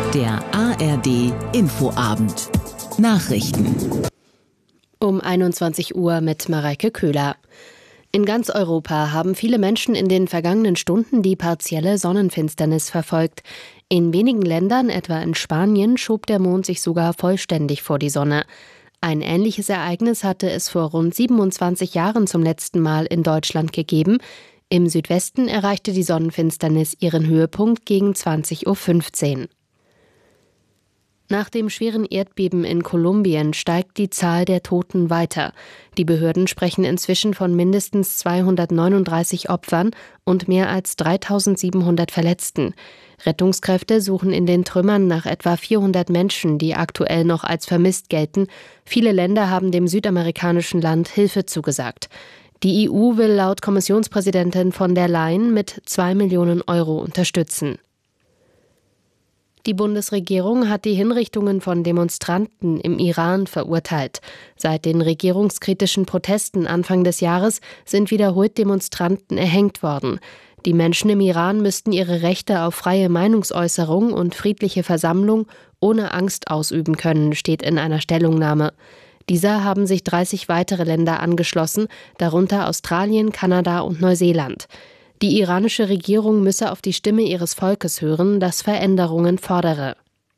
Der ARD Infoabend. Nachrichten. Um 21 Uhr mit Mareike Köhler. In ganz Europa haben viele Menschen in den vergangenen Stunden die partielle Sonnenfinsternis verfolgt. In wenigen Ländern, etwa in Spanien, schob der Mond sich sogar vollständig vor die Sonne. Ein ähnliches Ereignis hatte es vor rund 27 Jahren zum letzten Mal in Deutschland gegeben. Im Südwesten erreichte die Sonnenfinsternis ihren Höhepunkt gegen 20:15 Uhr. Nach dem schweren Erdbeben in Kolumbien steigt die Zahl der Toten weiter. Die Behörden sprechen inzwischen von mindestens 239 Opfern und mehr als 3.700 Verletzten. Rettungskräfte suchen in den Trümmern nach etwa 400 Menschen, die aktuell noch als vermisst gelten. Viele Länder haben dem südamerikanischen Land Hilfe zugesagt. Die EU will laut Kommissionspräsidentin von der Leyen mit 2 Millionen Euro unterstützen. Die Bundesregierung hat die Hinrichtungen von Demonstranten im Iran verurteilt. Seit den regierungskritischen Protesten Anfang des Jahres sind wiederholt Demonstranten erhängt worden. Die Menschen im Iran müssten ihre Rechte auf freie Meinungsäußerung und friedliche Versammlung ohne Angst ausüben können, steht in einer Stellungnahme. Dieser haben sich 30 weitere Länder angeschlossen, darunter Australien, Kanada und Neuseeland. Die iranische Regierung müsse auf die Stimme ihres Volkes hören, das Veränderungen fordere.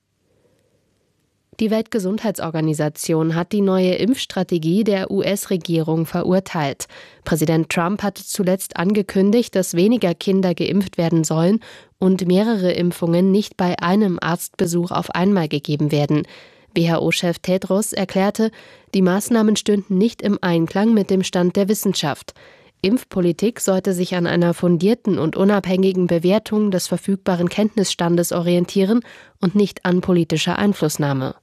Die Weltgesundheitsorganisation hat die neue Impfstrategie der US-Regierung verurteilt. Präsident Trump hatte zuletzt angekündigt, dass weniger Kinder geimpft werden sollen und mehrere Impfungen nicht bei einem Arztbesuch auf einmal gegeben werden. WHO-Chef Tedros erklärte, die Maßnahmen stünden nicht im Einklang mit dem Stand der Wissenschaft. Impfpolitik sollte sich an einer fundierten und unabhängigen Bewertung des verfügbaren Kenntnisstandes orientieren und nicht an politischer Einflussnahme.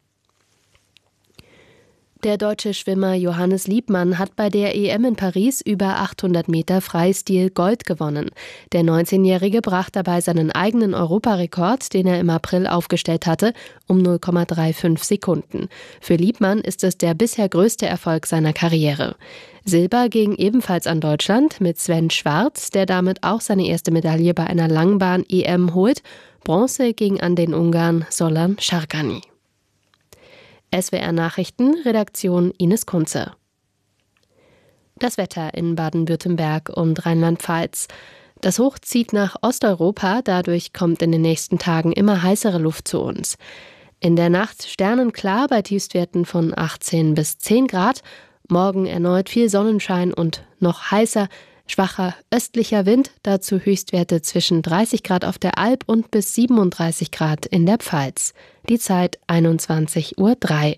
Der deutsche Schwimmer Johannes Liebmann hat bei der EM in Paris über 800 Meter Freistil Gold gewonnen. Der 19-Jährige brach dabei seinen eigenen Europarekord, den er im April aufgestellt hatte, um 0,35 Sekunden. Für Liebmann ist es der bisher größte Erfolg seiner Karriere. Silber ging ebenfalls an Deutschland mit Sven Schwarz, der damit auch seine erste Medaille bei einer Langbahn-EM holt. Bronze ging an den Ungarn Solan Sargani. SWR Nachrichten, Redaktion Ines Kunze. Das Wetter in Baden-Württemberg und Rheinland-Pfalz. Das Hoch zieht nach Osteuropa, dadurch kommt in den nächsten Tagen immer heißere Luft zu uns. In der Nacht sternenklar bei Tiefstwerten von 18 bis 10 Grad. Morgen erneut viel Sonnenschein und noch heißer, schwacher östlicher Wind, dazu Höchstwerte zwischen 30 Grad auf der Alp und bis 37 Grad in der Pfalz. Die Zeit 21:03 Uhr.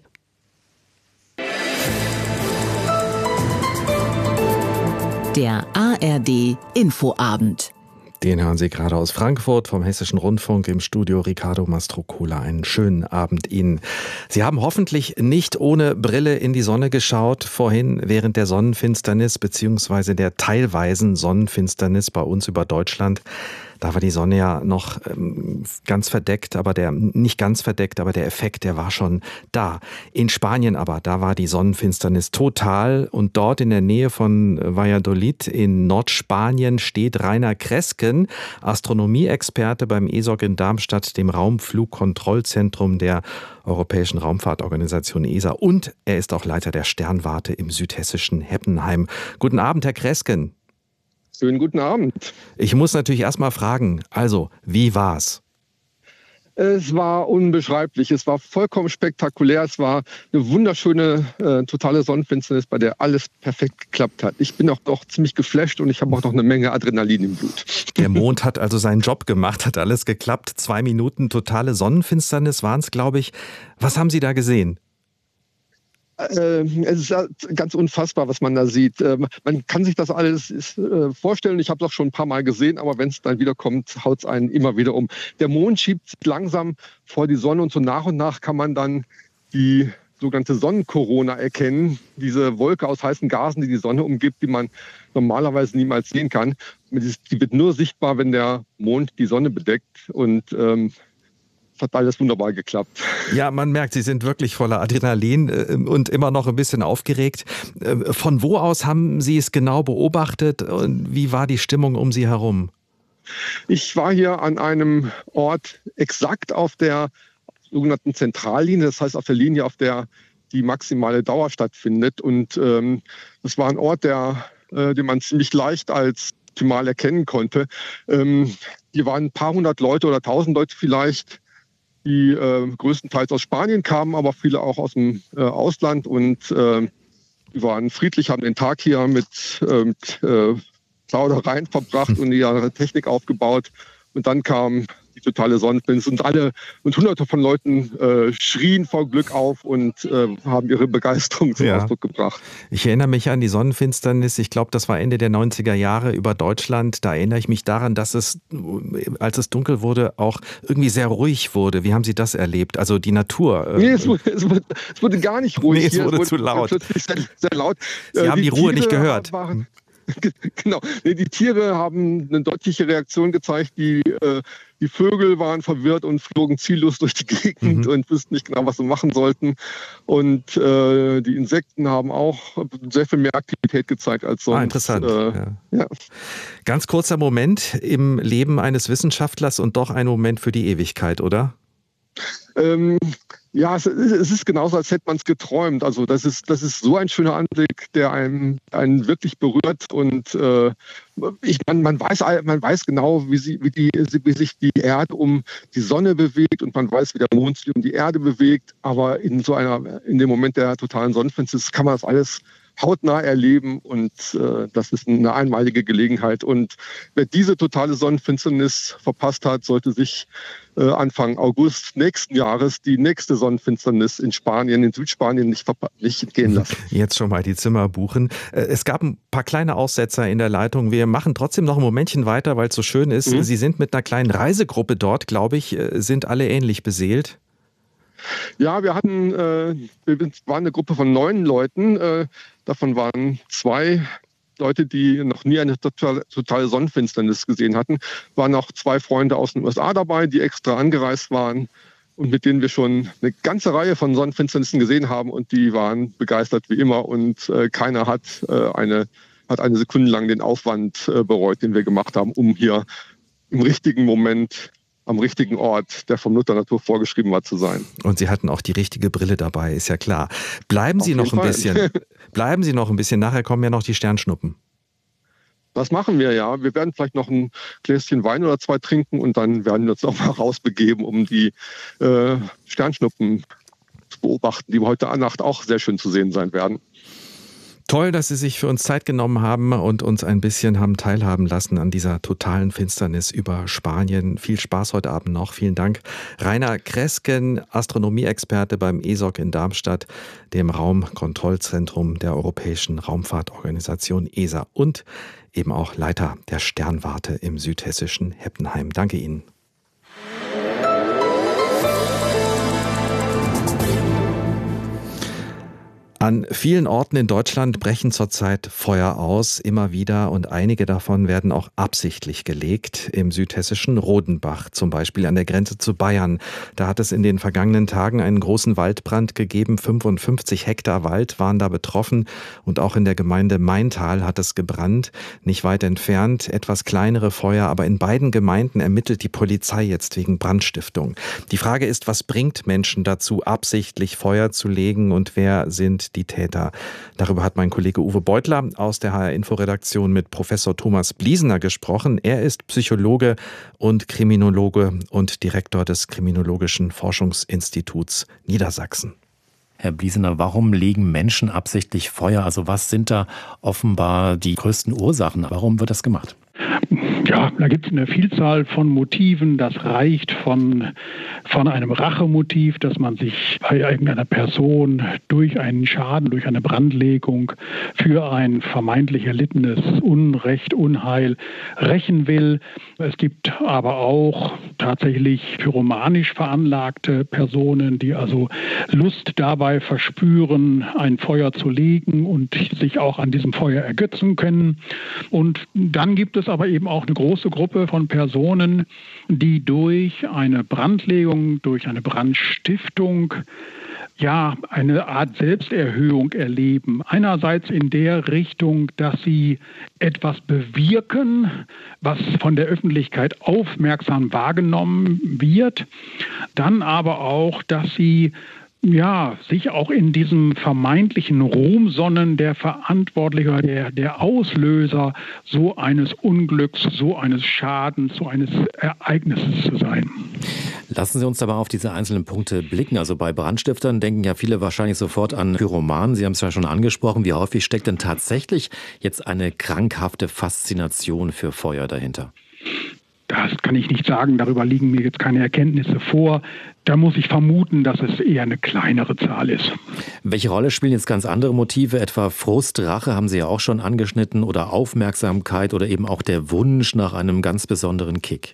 Der ARD Infoabend. Den hören Sie gerade aus Frankfurt vom Hessischen Rundfunk im Studio Ricardo Mastrocola. Einen schönen Abend Ihnen. Sie haben hoffentlich nicht ohne Brille in die Sonne geschaut vorhin während der Sonnenfinsternis bzw. der teilweisen Sonnenfinsternis bei uns über Deutschland. Da war die Sonne ja noch ganz verdeckt, nicht ganz verdeckt, aber der Effekt, der war schon da. In Spanien aber, da war die Sonnenfinsternis total und dort in der Nähe von Valladolid in Nordspanien steht Rainer Kresken, Astronomieexperte beim ESOC in Darmstadt, dem Raumflugkontrollzentrum der Europäischen Raumfahrtorganisation ESA, und er ist auch Leiter der Sternwarte im südhessischen Heppenheim. Guten Abend, Herr Kresken. Schönen guten Abend. Ich muss natürlich erst mal fragen, also, wie war's? Es war unbeschreiblich, es war vollkommen spektakulär, es war eine wunderschöne, totale Sonnenfinsternis, bei der alles perfekt geklappt hat. Ich bin auch doch ziemlich geflasht und ich habe auch noch eine Menge Adrenalin im Blut. Der Mond hat also seinen Job gemacht, hat alles geklappt. 2 Minuten totale Sonnenfinsternis waren es, glaube ich. Was haben Sie da gesehen? Es ist ganz unfassbar, was man da sieht. Man kann sich das alles vorstellen. Ich habe es auch schon ein paar Mal gesehen, aber wenn es dann wieder kommt, haut es einen immer wieder um. Der Mond schiebt sich langsam vor die Sonne und so nach und nach kann man dann die sogenannte Sonnenkorona erkennen. Diese Wolke aus heißen Gasen, die die Sonne umgibt, die man normalerweise niemals sehen kann. Die wird nur sichtbar, wenn der Mond die Sonne bedeckt, und hat alles wunderbar geklappt. Ja, man merkt, Sie sind wirklich voller Adrenalin und immer noch ein bisschen aufgeregt. Von wo aus haben Sie es genau beobachtet und wie war die Stimmung um Sie herum? Ich war hier an einem Ort exakt auf der sogenannten Zentrallinie, das heißt auf der Linie, auf der die maximale Dauer stattfindet. Und das war ein Ort, den man ziemlich leicht als optimal erkennen konnte. Hier waren ein paar hundert Leute oder 1000 Leute vielleicht, die größtenteils aus Spanien kamen, aber viele auch aus dem Ausland. Und die waren friedlich, haben den Tag hier mit Plaudereien verbracht und ihre Technik aufgebaut. Und dann kam die totale Sonnenfinsternis und hunderte von Leuten schrien vor Glück auf und haben ihre Begeisterung zum Ausdruck gebracht. Ich erinnere mich an die Sonnenfinsternis, ich glaube, das war Ende der 90er Jahre über Deutschland. Da erinnere ich mich daran, dass es, als es dunkel wurde, auch irgendwie sehr ruhig wurde. Wie haben Sie das erlebt? Also die Natur. Nee, es wurde gar nicht ruhig. Nee, es wurde zu laut. Plötzlich sehr laut. Sie haben die Ruhe nicht gehört. Genau. Die Tiere haben eine deutliche Reaktion gezeigt. Die Vögel waren verwirrt und flogen ziellos durch die Gegend und wussten nicht genau, was sie machen sollten. Und die Insekten haben auch sehr viel mehr Aktivität gezeigt als sonst. Interessant. Ja. Ganz kurzer Moment im Leben eines Wissenschaftlers und doch ein Moment für die Ewigkeit, oder? Ja, es ist genauso, als hätte man es geträumt. Also das ist so ein schöner Anblick, der einen wirklich berührt. Und man weiß genau, wie sich die Erde um die Sonne bewegt und man weiß, wie der Mond sich um die Erde bewegt. Aber in dem Moment der totalen Sonnenfinsternis kann man das alles hautnah erleben und das ist eine einmalige Gelegenheit. Und wer diese totale Sonnenfinsternis verpasst hat, sollte sich Anfang August nächsten Jahres die nächste Sonnenfinsternis in Südspanien nicht entgehen lassen. Jetzt schon mal die Zimmer buchen. Es gab ein paar kleine Aussetzer in der Leitung. Wir machen trotzdem noch ein Momentchen weiter, weil es so schön ist. Sie sind mit einer kleinen Reisegruppe dort, glaube ich, sind alle ähnlich beseelt. Ja, wir waren eine Gruppe von 9 Leuten. Davon waren 2 Leute, die noch nie eine totale Sonnenfinsternis gesehen hatten. Waren auch 2 Freunde aus den USA dabei, die extra angereist waren und mit denen wir schon eine ganze Reihe von Sonnenfinsternissen gesehen haben. Und die waren begeistert wie immer. Und keiner hat eine Sekunde lang den Aufwand bereut, den wir gemacht haben, um hier im richtigen Moment am richtigen Ort, der vom Mutter Natur vorgeschrieben war, zu sein. Und Sie hatten auch die richtige Brille dabei, ist ja klar. Bleiben Sie noch ein bisschen. Nachher kommen ja noch die Sternschnuppen. Das machen wir, ja. Wir werden vielleicht noch ein Gläschen Wein oder 2 trinken und dann werden wir uns noch mal rausbegeben, um die Sternschnuppen zu beobachten, die heute Nacht auch sehr schön zu sehen sein werden. Toll, dass Sie sich für uns Zeit genommen haben und uns ein bisschen haben teilhaben lassen an dieser totalen Finsternis über Spanien. Viel Spaß heute Abend noch. Vielen Dank. Rainer Kresken, Astronomieexperte beim ESOC in Darmstadt, dem Raumkontrollzentrum der Europäischen Raumfahrtorganisation ESA und eben auch Leiter der Sternwarte im südhessischen Heppenheim. Danke Ihnen. An vielen Orten in Deutschland brechen zurzeit Feuer aus, immer wieder, und einige davon werden auch absichtlich gelegt. Im südhessischen Rodenbach, zum Beispiel an der Grenze zu Bayern. Da hat es in den vergangenen Tagen einen großen Waldbrand gegeben. 55 Hektar Wald waren da betroffen und auch in der Gemeinde Maintal hat es gebrannt. Nicht weit entfernt etwas kleinere Feuer, aber in beiden Gemeinden ermittelt die Polizei jetzt wegen Brandstiftung. Die Frage ist, was bringt Menschen dazu, absichtlich Feuer zu legen und wer sind die Täter? Darüber hat mein Kollege Uwe Beutler aus der HR-Info-Redaktion mit Professor Thomas Bliesener gesprochen. Er ist Psychologe und Kriminologe und Direktor des Kriminologischen Forschungsinstituts Niedersachsen. Herr Bliesener, warum legen Menschen absichtlich Feuer? Also was sind da offenbar die größten Ursachen? Warum wird das gemacht? Ja, da gibt es eine Vielzahl von Motiven. Das reicht von einem Rachemotiv, dass man sich bei irgendeiner Person durch einen Schaden, durch eine Brandlegung für ein vermeintlich erlittenes Unrecht, Unheil rächen will. Es gibt aber auch tatsächlich pyromanisch veranlagte Personen, die also Lust dabei verspüren, ein Feuer zu legen und sich auch an diesem Feuer ergötzen können. Und dann gibt es aber eben auch eine große Gruppe von Personen, die durch eine Brandlegung, durch eine Brandstiftung eine Art Selbsterhöhung erleben. Einerseits in der Richtung, dass sie etwas bewirken, was von der Öffentlichkeit aufmerksam wahrgenommen wird. Dann aber auch, dass sie sich auch in diesem vermeintlichen Ruhm sonnen, der Verantwortliche oder der Auslöser so eines Unglücks, so eines Schadens, so eines Ereignisses zu sein. Lassen Sie uns dabei auf diese einzelnen Punkte blicken. Also bei Brandstiftern denken ja viele wahrscheinlich sofort an Pyromanen. Sie haben es ja schon angesprochen. Wie häufig steckt denn tatsächlich jetzt eine krankhafte Faszination für Feuer dahinter? Das kann ich nicht sagen, darüber liegen mir jetzt keine Erkenntnisse vor. Da muss ich vermuten, dass es eher eine kleinere Zahl ist. Welche Rolle spielen jetzt ganz andere Motive, etwa Frust, Rache, haben Sie ja auch schon angeschnitten, oder Aufmerksamkeit oder eben auch der Wunsch nach einem ganz besonderen Kick?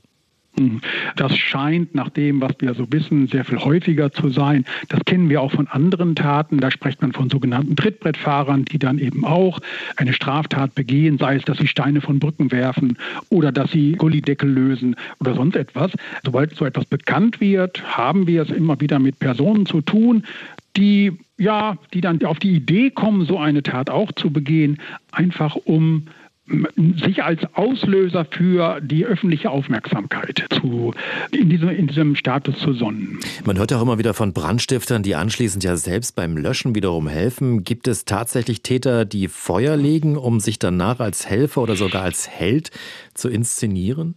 Das scheint, nach dem, was wir so wissen, sehr viel häufiger zu sein. Das kennen wir auch von anderen Taten. Da spricht man von sogenannten Trittbrettfahrern, die dann eben auch eine Straftat begehen, sei es, dass sie Steine von Brücken werfen oder dass sie Gullideckel lösen oder sonst etwas. Sobald so etwas bekannt wird, haben wir es immer wieder mit Personen zu tun, die dann auf die Idee kommen, so eine Tat auch zu begehen, einfach um sich als Auslöser für die öffentliche Aufmerksamkeit in diesem Status zu sonnen. Man hört auch immer wieder von Brandstiftern, die anschließend ja selbst beim Löschen wiederum helfen. Gibt es tatsächlich Täter, die Feuer legen, um sich danach als Helfer oder sogar als Held zu inszenieren?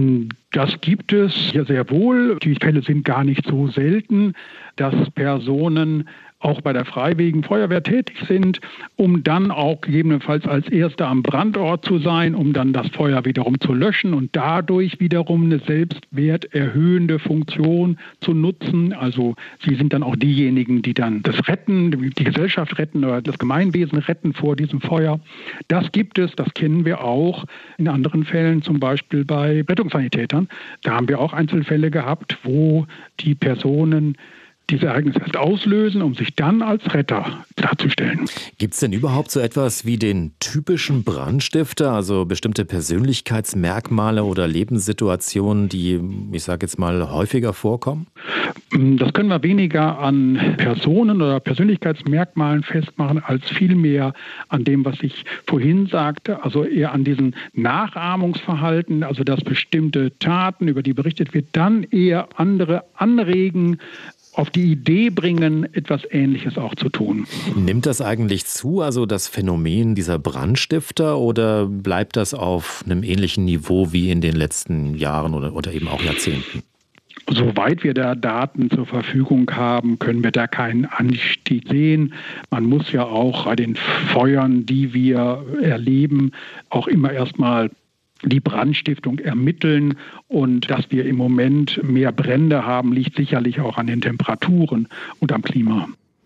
Das gibt es ja sehr wohl. Die Fälle sind gar nicht so selten, dass Personen auch bei der Freiwilligen Feuerwehr tätig sind, um dann auch gegebenenfalls als Erster am Brandort zu sein, um dann das Feuer wiederum zu löschen und dadurch wiederum eine selbstwerterhöhende Funktion zu nutzen. Also sie sind dann auch diejenigen, die dann das retten, die Gesellschaft retten oder das Gemeinwesen retten vor diesem Feuer. Das gibt es, das kennen wir auch in anderen Fällen, zum Beispiel bei Rettungssanitätern. Da haben wir auch Einzelfälle gehabt, wo die Personen diese Ereignisse erst auslösen, um sich dann als Retter darzustellen. Gibt es denn überhaupt so etwas wie den typischen Brandstifter, also bestimmte Persönlichkeitsmerkmale oder Lebenssituationen, die, ich sage jetzt mal, häufiger vorkommen? Das können wir weniger an Personen oder Persönlichkeitsmerkmalen festmachen, als vielmehr an dem, was ich vorhin sagte, also eher an diesem Nachahmungsverhalten, also dass bestimmte Taten, über die berichtet wird, dann eher andere anregen, auf die Idee bringen, etwas Ähnliches auch zu tun. Nimmt das eigentlich zu, also das Phänomen dieser Brandstifter, oder bleibt das auf einem ähnlichen Niveau wie in den letzten Jahren oder eben auch Jahrzehnten? Soweit wir da Daten zur Verfügung haben, können wir da keinen Anstieg sehen. Man muss ja auch bei den Feuern, die wir erleben, auch immer erstmal die Brandstiftung ermitteln, und dass wir im Moment mehr Brände haben, liegt sicherlich auch an den Temperaturen und am Klima.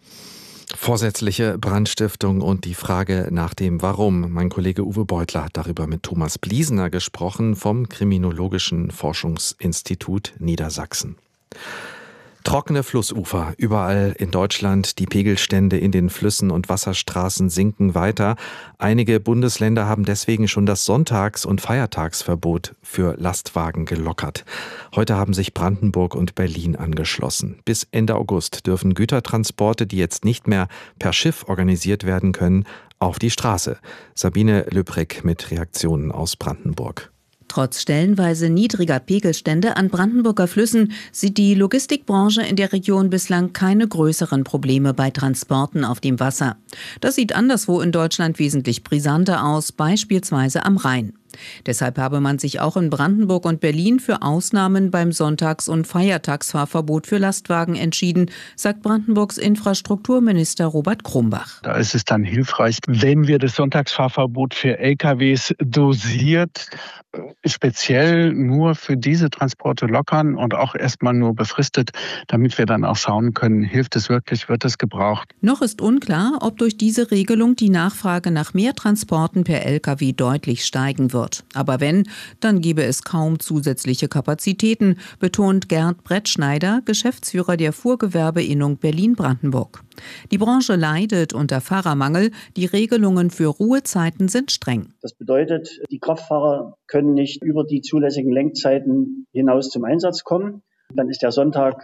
Vorsätzliche Brandstiftung und die Frage nach dem Warum. Mein Kollege Uwe Beutler hat darüber mit Thomas Bliesener gesprochen vom Kriminologischen Forschungsinstitut Niedersachsen. Trockene Flussufer überall in Deutschland, die Pegelstände in den Flüssen und Wasserstraßen sinken weiter. Einige Bundesländer haben deswegen schon das Sonntags- und Feiertagsverbot für Lastwagen gelockert. Heute haben sich Brandenburg und Berlin angeschlossen. Bis Ende August dürfen Gütertransporte, die jetzt nicht mehr per Schiff organisiert werden können, auf die Straße. Sabine Löbreck mit Reaktionen aus Brandenburg. Trotz stellenweise niedriger Pegelstände an Brandenburger Flüssen sieht die Logistikbranche in der Region bislang keine größeren Probleme bei Transporten auf dem Wasser. Das sieht anderswo in Deutschland wesentlich brisanter aus, beispielsweise am Rhein. Deshalb habe man sich auch in Brandenburg und Berlin für Ausnahmen beim Sonntags- und Feiertagsfahrverbot für Lastwagen entschieden, sagt Brandenburgs Infrastrukturminister Robert Krumbach. Da ist es dann hilfreich, wenn wir das Sonntagsfahrverbot für LKWs dosiert, speziell nur für diese Transporte lockern und auch erstmal nur befristet, damit wir dann auch schauen können, hilft es wirklich, wird es gebraucht. Noch ist unklar, ob durch diese Regelung die Nachfrage nach mehr Transporten per LKW deutlich steigen wird. Aber wenn, dann gebe es kaum zusätzliche Kapazitäten, betont Gerd Brettschneider, Geschäftsführer der Fuhrgewerbeinnung Berlin-Brandenburg. Die Branche leidet unter Fahrermangel, die Regelungen für Ruhezeiten sind streng. Das bedeutet, die Kraftfahrer können nicht über die zulässigen Lenkzeiten hinaus zum Einsatz kommen. Dann ist der Sonntag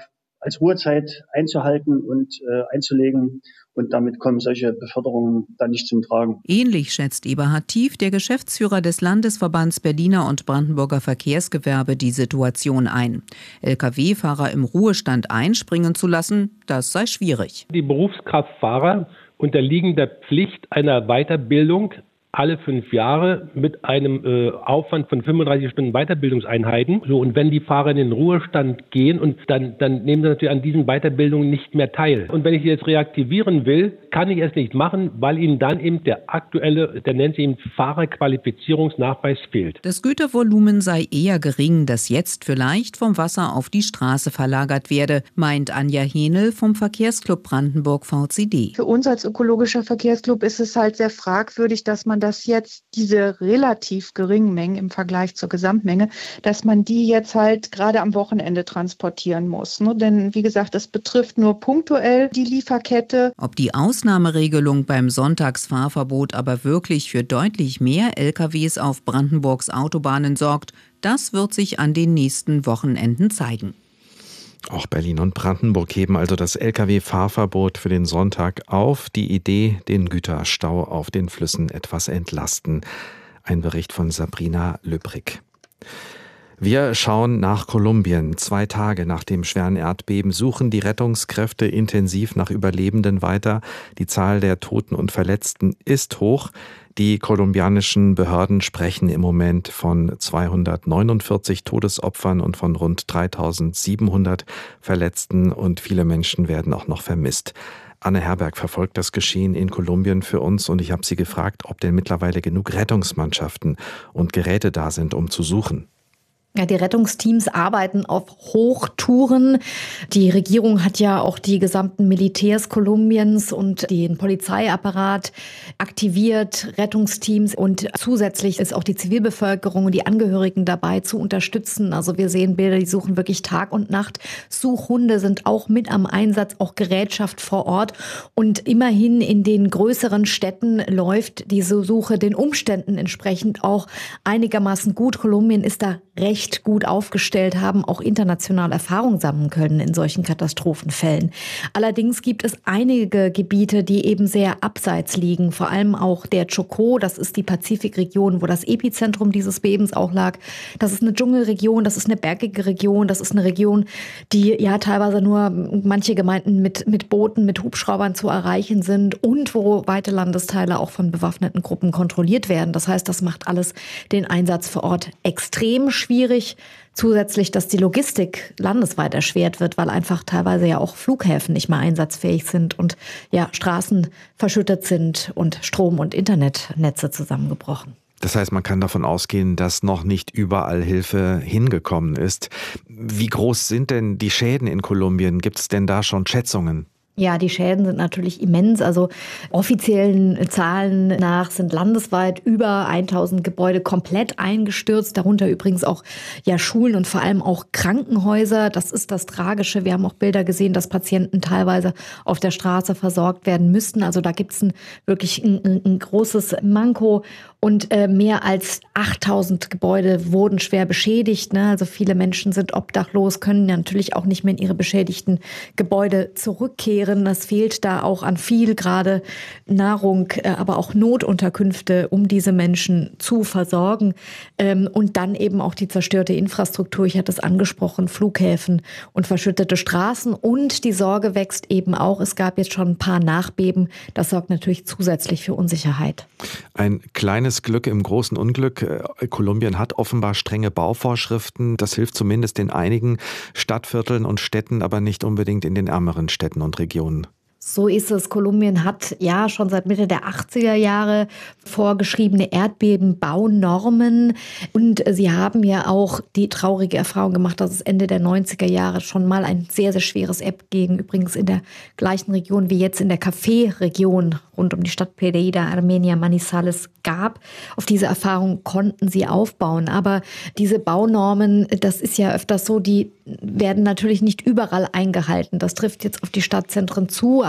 als Ruhezeit einzuhalten und einzulegen. Und damit kommen solche Beförderungen dann nicht zum Tragen. Ähnlich schätzt Eberhard Tief, der Geschäftsführer des Landesverbands Berliner und Brandenburger Verkehrsgewerbe, die Situation ein. Lkw-Fahrer im Ruhestand einspringen zu lassen, das sei schwierig. Die Berufskraftfahrer unterliegen der Pflicht einer Weiterbildung alle 5 Jahre mit einem Aufwand von 35 Stunden Weiterbildungseinheiten. So, und wenn die Fahrer in den Ruhestand gehen, und dann nehmen sie natürlich an diesen Weiterbildungen nicht mehr teil. Und wenn ich die jetzt reaktivieren will, kann ich es nicht machen, weil ihnen dann eben der nennt sie eben Fahrerqualifizierungsnachweis fehlt. Das Gütervolumen sei eher gering, das jetzt vielleicht vom Wasser auf die Straße verlagert werde, meint Anja Henel vom Verkehrsclub Brandenburg VCD. Für uns als ökologischer Verkehrsclub ist es halt sehr fragwürdig, dass man das jetzt, diese relativ geringen Mengen im Vergleich zur Gesamtmenge, dass man die jetzt halt gerade am Wochenende transportieren muss. Ne? Denn wie gesagt, das betrifft nur punktuell die Lieferkette. Ob die Ausnahmeregelung beim Sonntagsfahrverbot aber wirklich für deutlich mehr LKWs auf Brandenburgs Autobahnen sorgt, das wird sich an den nächsten Wochenenden zeigen. Auch Berlin und Brandenburg heben also das Lkw-Fahrverbot für den Sonntag auf. Die Idee, den Güterstau auf den Flüssen etwas entlasten. Ein Bericht von Sabrina Lübrig. Wir schauen nach Kolumbien. 2 Tage nach dem schweren Erdbeben suchen die Rettungskräfte intensiv nach Überlebenden weiter. Die Zahl der Toten und Verletzten ist hoch. Die kolumbianischen Behörden sprechen im Moment von 249 Todesopfern und von rund 3.700 Verletzten, und viele Menschen werden auch noch vermisst. Anne Herberg verfolgt das Geschehen in Kolumbien für uns, und ich habe sie gefragt, ob denn mittlerweile genug Rettungsmannschaften und Geräte da sind, um zu suchen. Ja, die Rettungsteams arbeiten auf Hochtouren. Die Regierung hat ja auch die gesamten Militärs Kolumbiens und den Polizeiapparat aktiviert, Rettungsteams, und zusätzlich ist auch die Zivilbevölkerung und die Angehörigen dabei zu unterstützen. Also wir sehen Bilder, die suchen wirklich Tag und Nacht. Suchhunde sind auch mit am Einsatz, auch Gerätschaft vor Ort. Und immerhin in den größeren Städten läuft diese Suche den Umständen entsprechend auch einigermaßen gut. Kolumbien ist da recht gut aufgestellt, haben auch international Erfahrung sammeln können in solchen Katastrophenfällen. Allerdings gibt es einige Gebiete, die eben sehr abseits liegen, vor allem auch der Chocó, das ist die Pazifikregion, wo das Epizentrum dieses Bebens auch lag. Das ist eine Dschungelregion, das ist eine bergige Region, das ist eine Region, die ja teilweise nur manche Gemeinden mit Booten, mit Hubschraubern zu erreichen sind und wo weite Landesteile auch von bewaffneten Gruppen kontrolliert werden. Das heißt, das macht alles den Einsatz vor Ort extrem schwierig. Zusätzlich, dass die Logistik landesweit erschwert wird, weil einfach teilweise ja auch Flughäfen nicht mehr einsatzfähig sind und ja Straßen verschüttet sind und Strom- und Internetnetze zusammengebrochen. Das heißt, man kann davon ausgehen, dass noch nicht überall Hilfe hingekommen ist. Wie groß sind denn die Schäden in Kolumbien? Gibt es denn da schon Schätzungen? Ja, die Schäden sind natürlich immens. Also offiziellen Zahlen nach sind landesweit über 1000 Gebäude komplett eingestürzt. Darunter übrigens auch ja Schulen und vor allem auch Krankenhäuser. Das ist das Tragische. Wir haben auch Bilder gesehen, dass Patienten teilweise auf der Straße versorgt werden müssten. Also da gibt es wirklich ein großes Manko. Und mehr als 8000 Gebäude wurden schwer beschädigt. Ne? Also viele Menschen sind obdachlos, können natürlich auch nicht mehr in ihre beschädigten Gebäude zurückkehren. Das fehlt da auch an viel, gerade Nahrung, aber auch Notunterkünfte, um diese Menschen zu versorgen. Und dann eben auch die zerstörte Infrastruktur. Ich hatte es angesprochen, Flughäfen und verschüttete Straßen. Und die Sorge wächst eben auch. Es gab jetzt schon ein paar Nachbeben. Das sorgt natürlich zusätzlich für Unsicherheit. Ein kleines Glück im großen Unglück. Kolumbien hat offenbar strenge Bauvorschriften. Das hilft zumindest in einigen Stadtvierteln und Städten, aber nicht unbedingt in den ärmeren Städten und Regionen. So ist es. Kolumbien hat ja schon seit Mitte der 80er Jahre vorgeschriebene Erdbebenbaunormen. Und sie haben ja auch die traurige Erfahrung gemacht, dass es Ende der 90er Jahre schon mal ein sehr, sehr schweres Erdbeben, übrigens in der gleichen Region wie jetzt in der Café-Region rund um die Stadt Pereira, Armenia, Manizales gab. Auf diese Erfahrung konnten sie aufbauen. Aber diese Baunormen, das ist ja öfters so, die werden natürlich nicht überall eingehalten. Das trifft jetzt auf die Stadtzentren zu,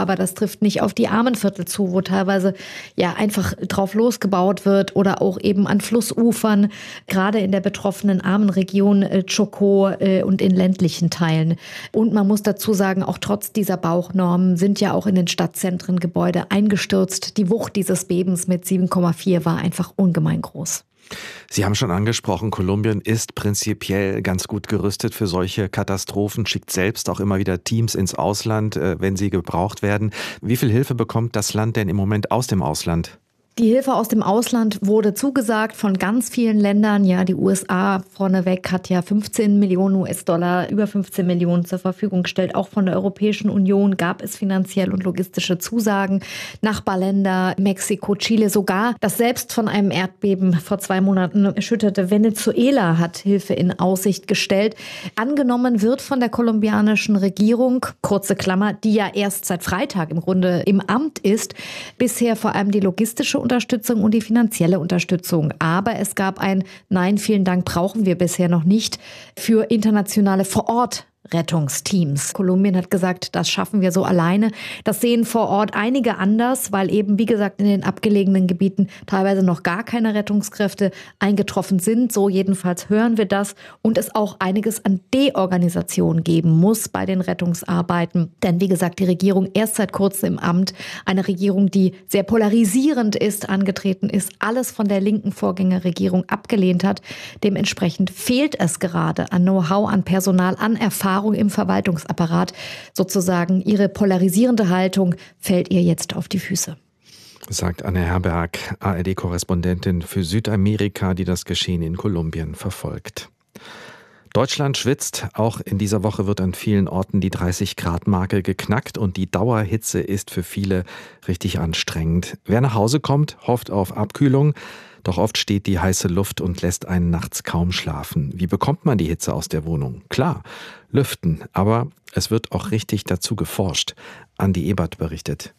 aber das trifft nicht auf die Armenviertel zu, wo teilweise ja einfach drauf losgebaut wird oder auch eben an Flussufern, gerade in der betroffenen armen Region Chocó und in ländlichen Teilen. Und man muss dazu sagen, auch trotz dieser Bauchnormen sind ja auch in den Stadtzentren Gebäude eingestürzt. Die Wucht dieses Bebens mit 7,4 war einfach ungemein groß. Sie haben schon angesprochen, Kolumbien ist prinzipiell ganz gut gerüstet für solche Katastrophen, schickt selbst auch immer wieder Teams ins Ausland, wenn sie gebraucht werden. Wie viel Hilfe bekommt das Land denn im Moment aus dem Ausland? Die Hilfe aus dem Ausland wurde zugesagt von ganz vielen Ländern. Ja, die USA vorneweg hat ja 15 Millionen US-Dollar, über 15 Millionen zur Verfügung gestellt. Auch von der Europäischen Union gab es finanziell und logistische Zusagen. Nachbarländer, Mexiko, Chile, sogar das selbst von einem Erdbeben vor 2 Monaten erschütterte Venezuela hat Hilfe in Aussicht gestellt. Angenommen wird von der kolumbianischen Regierung, kurze Klammer, die ja erst seit Freitag im Grunde im Amt ist, bisher vor allem die logistische Unterstützung und die finanzielle Unterstützung. Aber es gab ein Nein, vielen Dank, brauchen wir bisher noch nicht für internationale Vor-Ort-Rettungsteams. Kolumbien hat gesagt, das schaffen wir so alleine. Das sehen vor Ort einige anders, weil eben, wie gesagt, in den abgelegenen Gebieten teilweise noch gar keine Rettungskräfte eingetroffen sind. So jedenfalls hören wir das. Und es auch einiges an Deorganisation geben muss bei den Rettungsarbeiten. Denn wie gesagt, die Regierung erst seit kurzem im Amt, eine Regierung, die sehr polarisierend ist, angetreten ist, alles von der linken Vorgängerregierung abgelehnt hat. Dementsprechend fehlt es gerade an Know-how, an Personal, an Erfahrung im Verwaltungsapparat. Sozusagen ihre polarisierende Haltung fällt ihr jetzt auf die Füße. Sagt Anne Herberg, ARD-Korrespondentin für Südamerika, die das Geschehen in Kolumbien verfolgt. Deutschland schwitzt. Auch in dieser Woche wird an vielen Orten die 30-Grad-Marke geknackt und die Dauerhitze ist für viele richtig anstrengend. Wer nach Hause kommt, hofft auf Abkühlung. Doch oft steht die heiße Luft und lässt einen nachts kaum schlafen. Wie bekommt man die Hitze aus der Wohnung? Klar, lüften. Aber es wird auch richtig dazu geforscht. Andi Ebert berichtet.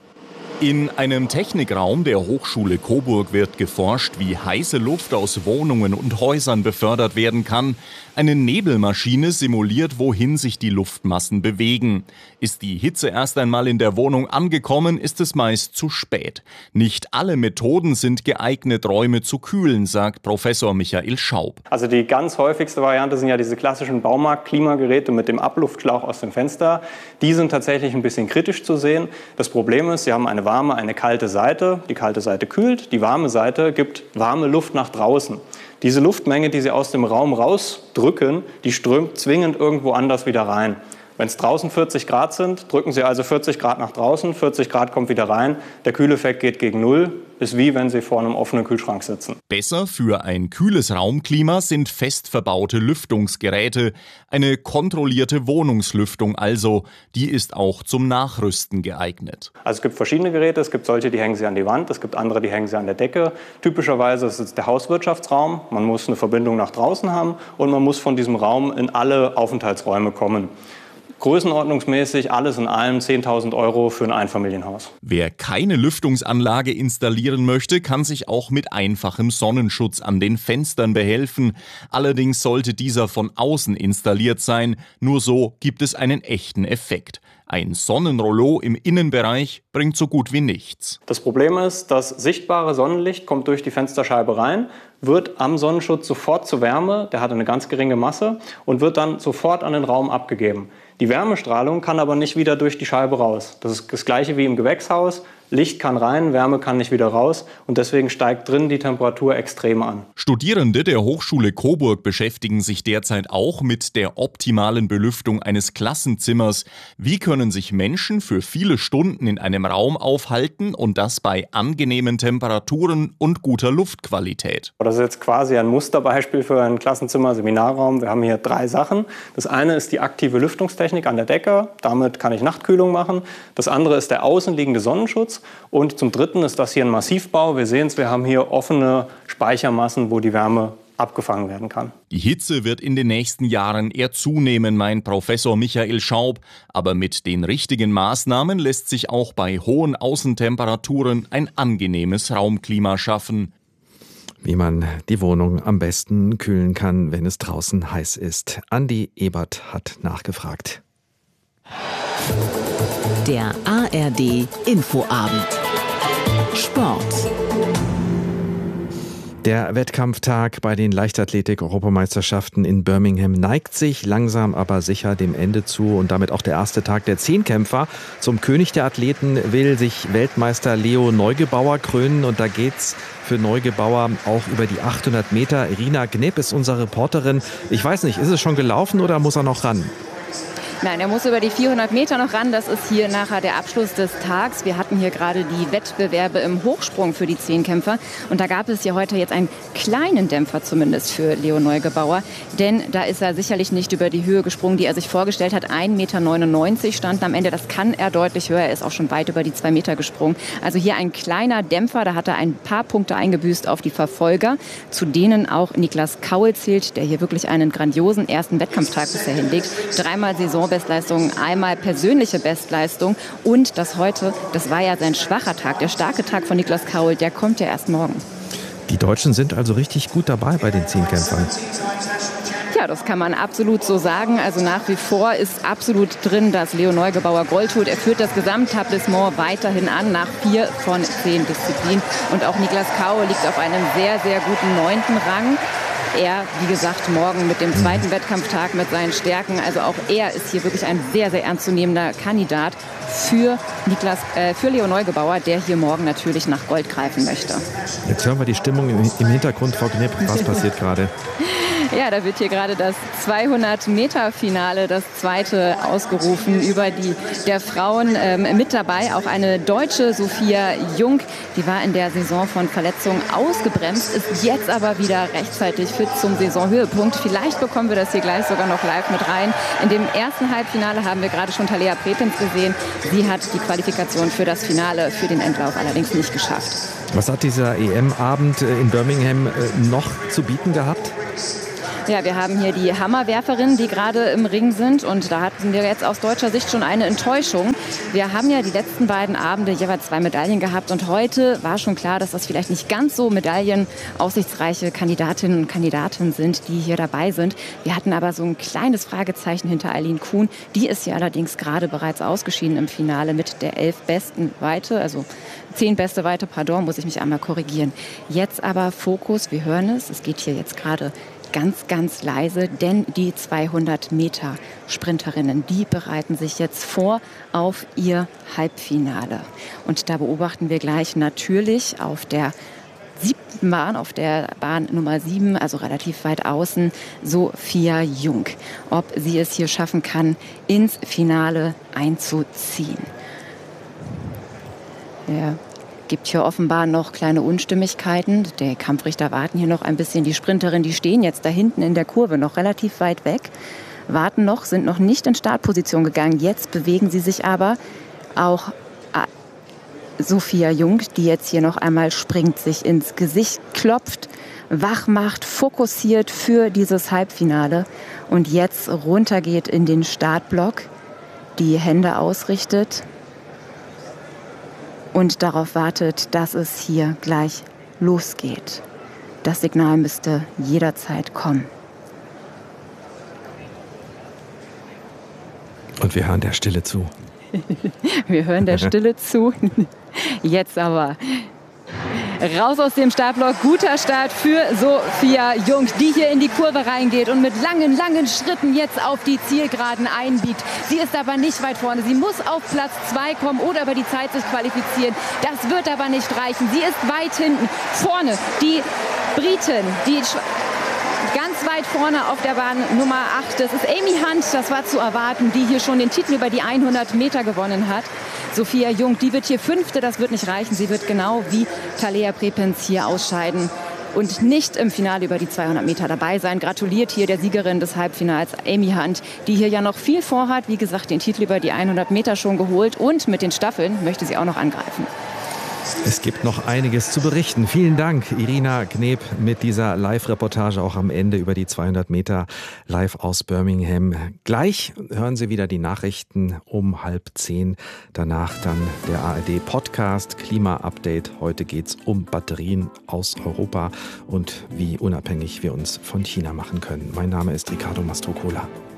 In einem Technikraum der Hochschule Coburg wird geforscht, wie heiße Luft aus Wohnungen und Häusern befördert werden kann. Eine Nebelmaschine simuliert, wohin sich die Luftmassen bewegen. Ist die Hitze erst einmal in der Wohnung angekommen, ist es meist zu spät. Nicht alle Methoden sind geeignet, Räume zu kühlen, sagt Professor Michael Schaub. Also die ganz häufigste Variante sind ja diese klassischen Baumarkt-Klimageräte mit dem Abluftschlauch aus dem Fenster. Die sind tatsächlich ein bisschen kritisch zu sehen. Das Problem ist, sie haben eine warme, eine kalte Seite. Die kalte Seite kühlt, die warme Seite gibt warme Luft nach draußen. Diese Luftmenge, die Sie aus dem Raum rausdrücken, die strömt zwingend irgendwo anders wieder rein. Wenn es draußen 40 Grad sind, drücken Sie also 40 Grad nach draußen, 40 Grad kommt wieder rein, der Kühleffekt geht gegen Null, ist wie wenn Sie vor einem offenen Kühlschrank sitzen. Besser für ein kühles Raumklima sind fest verbaute Lüftungsgeräte, eine kontrollierte Wohnungslüftung also, die ist auch zum Nachrüsten geeignet. Also es gibt verschiedene Geräte, es gibt solche, die hängen Sie an die Wand, es gibt andere, die hängen Sie an der Decke. Typischerweise ist es der Hauswirtschaftsraum, man muss eine Verbindung nach draußen haben und man muss von diesem Raum in alle Aufenthaltsräume kommen. Größenordnungsmäßig alles in allem 10.000 € für ein Einfamilienhaus. Wer keine Lüftungsanlage installieren möchte, kann sich auch mit einfachem Sonnenschutz an den Fenstern behelfen. Allerdings sollte dieser von außen installiert sein. Nur so gibt es einen echten Effekt. Ein Sonnenrollo im Innenbereich bringt so gut wie nichts. Das Problem ist, das sichtbare Sonnenlicht kommt durch die Fensterscheibe rein, wird am Sonnenschutz sofort zu Wärme, der hat eine ganz geringe Masse und wird dann sofort an den Raum abgegeben. Die Wärmestrahlung kann aber nicht wieder durch die Scheibe raus. Das ist das gleiche wie im Gewächshaus. Licht kann rein, Wärme kann nicht wieder raus und deswegen steigt drin die Temperatur extrem an. Studierende der Hochschule Coburg beschäftigen sich derzeit auch mit der optimalen Belüftung eines Klassenzimmers. Wie können sich Menschen für viele Stunden in einem Raum aufhalten und das bei angenehmen Temperaturen und guter Luftqualität? Das ist jetzt quasi ein Musterbeispiel für ein Klassenzimmer, Seminarraum. Wir haben hier 3 Sachen. Das eine ist die aktive Lüftungstechnik an der Decke. Damit kann ich Nachtkühlung machen. Das andere ist der außenliegende Sonnenschutz. Und zum Dritten ist das hier ein Massivbau. Wir sehen es, wir haben hier offene Speichermassen, wo die Wärme abgefangen werden kann. Die Hitze wird in den nächsten Jahren eher zunehmen, meint Professor Michael Schaub. Aber mit den richtigen Maßnahmen lässt sich auch bei hohen Außentemperaturen ein angenehmes Raumklima schaffen. Wie man die Wohnung am besten kühlen kann, wenn es draußen heiß ist. Andi Ebert hat nachgefragt. Der ARD Infoabend. Sport. Der Wettkampftag bei den Leichtathletik-Europameisterschaften in Birmingham neigt sich langsam aber sicher dem Ende zu und damit auch der erste Tag der Zehnkämpfer. Zum König der Athleten will sich Weltmeister Leo Neugebauer krönen und da geht's für Neugebauer auch über die 800 Meter. Irina Knep ist unsere Reporterin. Ich weiß nicht, ist es schon gelaufen oder muss er noch ran? Nein, er muss über die 400 Meter noch ran. Das ist hier nachher der Abschluss des Tags. Wir hatten hier gerade die Wettbewerbe im Hochsprung für die Zehnkämpfer. Und da gab es hier heute jetzt einen kleinen Dämpfer zumindest für Leo Neugebauer. Denn da ist er sicherlich nicht über die Höhe gesprungen, die er sich vorgestellt hat. 1,99 Meter standen am Ende. Das kann er deutlich höher. Er ist auch schon weit über die 2 Meter gesprungen. Also hier ein kleiner Dämpfer. Da hat er ein paar Punkte eingebüßt auf die Verfolger. Zu denen auch Niklas Kaul zählt, der hier wirklich einen grandiosen ersten Wettkampftag bisher hinlegt. 3-mal Saisonbestleistung, einmal persönliche Bestleistung und das heute, das war ja sein schwacher Tag. Der starke Tag von Niklas Kaul, der kommt ja erst morgen. Die Deutschen sind also richtig gut dabei bei den Zehnkämpfern. Ja, das kann man absolut so sagen. Also nach wie vor ist absolut drin, dass Leo Neugebauer Gold holt. Er führt das Gesamtetablissement weiterhin an nach 4 von 10 Disziplinen. Und auch Niklas Kaul liegt auf einem sehr, sehr guten 9. Rang. Er, wie gesagt, morgen mit dem zweiten Wettkampftag mit seinen Stärken. Also auch er ist hier wirklich ein sehr, sehr ernstzunehmender Kandidat für Leo Neugebauer, der hier morgen natürlich nach Gold greifen möchte. Jetzt hören wir die Stimmung im Hintergrund, Frau Knep. Was passiert gerade? Ja, da wird hier gerade das 200-Meter-Finale, das zweite, ausgerufen über die der Frauen. Mit dabei auch eine Deutsche, Sophia Jung. Die war in der Saison von Verletzungen ausgebremst, ist jetzt aber wieder rechtzeitig fit zum Saisonhöhepunkt. Vielleicht bekommen wir das hier gleich sogar noch live mit rein. In dem ersten Halbfinale haben wir gerade schon Talea Prepens gesehen. Sie hat die Qualifikation für das Finale, für den Endlauf allerdings nicht geschafft. Was hat dieser EM-Abend in Birmingham noch zu bieten gehabt? Ja, wir haben hier die Hammerwerferinnen, die gerade im Ring sind. Und da hatten wir jetzt aus deutscher Sicht schon eine Enttäuschung. Wir haben ja die letzten beiden Abende jeweils 2 Medaillen gehabt. Und heute war schon klar, dass das vielleicht nicht ganz so medaillenaussichtsreiche Kandidatinnen und Kandidaten sind, die hier dabei sind. Wir hatten aber so ein kleines Fragezeichen hinter Eileen Kuhn. Die ist ja allerdings gerade bereits ausgeschieden im Finale mit der 11 besten Weite. Also 10 beste Weite, pardon, muss ich mich einmal korrigieren. Jetzt aber Fokus, wir hören es. Es geht hier jetzt gerade ganz, ganz leise, denn die 200-Meter-Sprinterinnen, die bereiten sich jetzt vor auf ihr Halbfinale. Und da beobachten wir gleich natürlich auf der 7. Bahn, auf der Bahn Nummer 7, also relativ weit außen, Sophia Jung, ob sie es hier schaffen kann, ins Finale einzuziehen. Ja. Gibt hier offenbar noch kleine Unstimmigkeiten. Die Kampfrichter warten hier noch ein bisschen. Die Sprinterinnen, die stehen jetzt da hinten in der Kurve noch relativ weit weg, warten noch, sind noch nicht in Startposition gegangen. Jetzt bewegen sie sich aber. Auch Sophia Jung, die jetzt hier noch einmal springt, sich ins Gesicht klopft, wach macht, fokussiert für dieses Halbfinale und jetzt runtergeht in den Startblock, die Hände ausrichtet und darauf wartet, dass es hier gleich losgeht. Das Signal müsste jederzeit kommen. Und wir hören der Stille zu. Wir hören der Stille zu. Jetzt aber raus aus dem Startblock. Guter Start für Sophia Jung, die hier in die Kurve reingeht und mit langen, langen Schritten jetzt auf die Zielgeraden einbiegt. Sie ist aber nicht weit vorne. Sie muss auf Platz 2 kommen oder über die Zeit sich qualifizieren. Das wird aber nicht reichen. Sie ist weit hinten. Vorne die Britin, die ganz weit vorne auf der Bahn Nummer 8. Das ist Amy Hunt, das war zu erwarten, die hier schon den Titel über die 100 Meter gewonnen hat. Sophia Jung, die wird hier 5., das wird nicht reichen. Sie wird genau wie Talea Prepens hier ausscheiden und nicht im Finale über die 200 Meter dabei sein. Gratuliert hier der Siegerin des Halbfinals, Amy Hunt, die hier ja noch viel vorhat. Wie gesagt, den Titel über die 100 Meter schon geholt und mit den Staffeln möchte sie auch noch angreifen. Es gibt noch einiges zu berichten. Vielen Dank, Irina Knep, mit dieser Live-Reportage auch am Ende über die 200 Meter live aus Birmingham. Gleich hören Sie wieder die Nachrichten um 9:30. Danach dann der ARD-Podcast Klima-Update. Heute geht es um Batterien aus Europa und wie unabhängig wir uns von China machen können. Mein Name ist Ricardo Mastrocola.